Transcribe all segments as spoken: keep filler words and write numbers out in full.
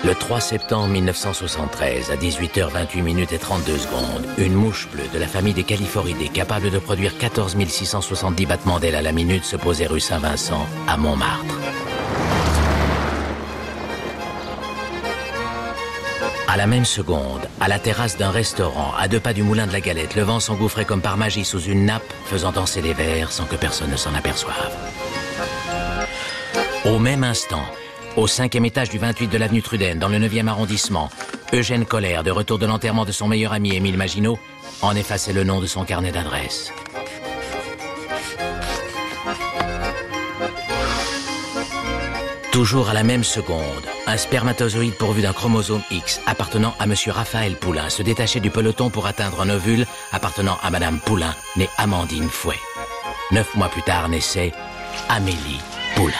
Le trois septembre mille neuf cent soixante-treize, à dix-huit heures vingt-huit minutes et trente-deux secondes, une mouche bleue de la famille des Calliforidés, capable de produire quatorze mille six cent soixante-dix battements d'ailes à la minute, se posait rue Saint-Vincent, à Montmartre. À la même seconde, à la terrasse d'un restaurant, à deux pas du moulin de la Galette, le vent s'engouffrait comme par magie sous une nappe, faisant danser les verres sans que personne ne s'en aperçoive. Au même instant, au cinquième étage du vingt-huit de l'avenue Trudel, dans le neuvième arrondissement, Eugène Colère, de retour de l'enterrement de son meilleur ami Émile Maginot, en effaçait le nom de son carnet d'adresses. Toujours à la même seconde, un spermatozoïde pourvu d'un chromosome X appartenant à monsieur Raphaël Poulain se détachait du peloton pour atteindre un ovule appartenant à madame Poulain, née Amandine Fouet. Neuf mois plus tard naissait Amélie Poulain.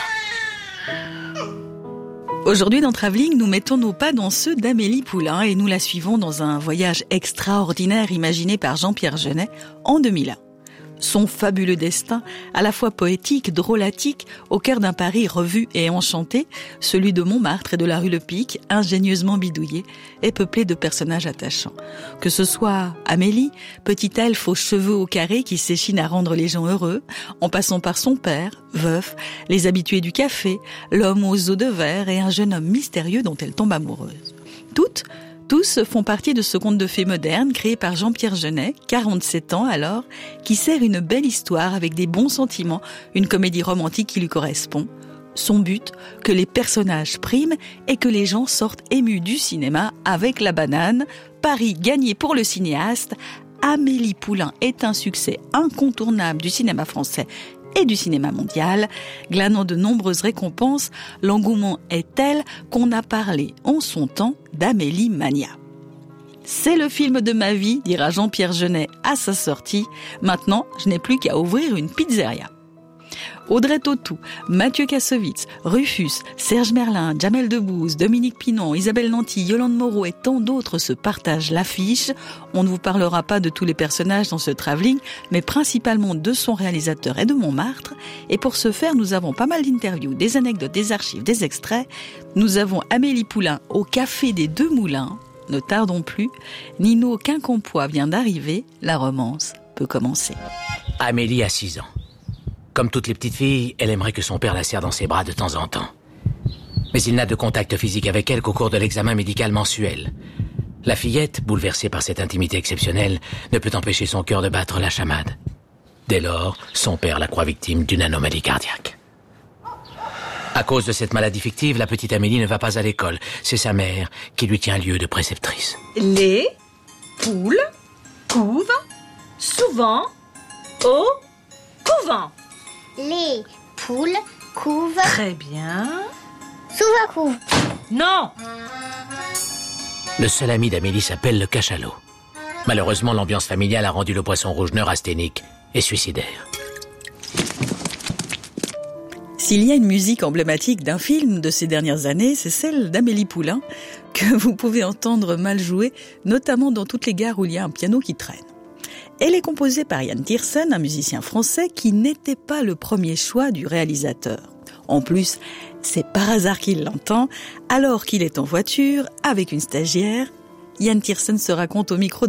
Aujourd'hui dans Travelling, nous mettons nos pas dans ceux d'Amélie Poulain et nous la suivons dans un voyage extraordinaire imaginé par Jean-Pierre Jeunet en deux mille un. Son fabuleux destin, à la fois poétique, drôlatique, au cœur d'un Paris revu et enchanté, celui de Montmartre et de la rue Le Pic, ingénieusement bidouillé, est peuplé de personnages attachants. Que ce soit Amélie, petite elfe aux cheveux au carré qui s'échine à rendre les gens heureux, en passant par son père, veuf, les habitués du café, l'homme aux os de verre et un jeune homme mystérieux dont elle tombe amoureuse. Toutes Tous font partie de ce conte de fées moderne créé par Jean-Pierre Jeunet, quarante-sept ans alors, qui sert une belle histoire avec des bons sentiments, une comédie romantique qui lui correspond. Son but, que les personnages priment et que les gens sortent émus du cinéma avec la banane. Paris gagné pour le cinéaste. Amélie Poulain est un succès incontournable du cinéma français et du cinéma mondial. Glanant de nombreuses récompenses, l'engouement est tel qu'on a parlé en son temps d'Amélie Mania. C'est le film de ma vie, dira Jean-Pierre Jeunet à sa sortie. Maintenant, je n'ai plus qu'à ouvrir une pizzeria. Audrey Tautou, Mathieu Kassovitz, Rufus, Serge Merlin, Jamel Debbouze, Dominique Pinon, Isabelle Nanty, Yolande Moreau et tant d'autres se partagent l'affiche. On ne vous parlera pas de tous les personnages dans ce travelling, mais principalement de son réalisateur et de Montmartre. Et pour ce faire, nous avons pas mal d'interviews, des anecdotes, des archives, des extraits. Nous avons Amélie Poulain au Café des Deux Moulins. Ne tardons plus. Nino Quincampoix vient d'arriver. La romance peut commencer. Amélie a six ans. Comme toutes les petites filles, elle aimerait que son père la serre dans ses bras de temps en temps. Mais il n'a de contact physique avec elle qu'au cours de l'examen médical mensuel. La fillette, bouleversée par cette intimité exceptionnelle, ne peut empêcher son cœur de battre la chamade. Dès lors, son père la croit victime d'une anomalie cardiaque. À cause de cette maladie fictive, la petite Amélie ne va pas à l'école. C'est sa mère qui lui tient lieu de préceptrice. Les poules couvent souvent au couvent. Les poules couvent... Très bien. Souvent couvent. Non. Le seul ami d'Amélie s'appelle le cachalot. Malheureusement, l'ambiance familiale a rendu le poisson rouge neurasthénique et suicidaire. S'il y a une musique emblématique d'un film de ces dernières années, c'est celle d'Amélie Poulain, que vous pouvez entendre mal jouer, notamment dans toutes les gares où il y a un piano qui traîne. Elle est composée par Yann Tiersen, un musicien français qui n'était pas le premier choix du réalisateur. En plus, c'est par hasard qu'il l'entend, alors qu'il est en voiture avec une stagiaire. Yann Tiersen se raconte au micro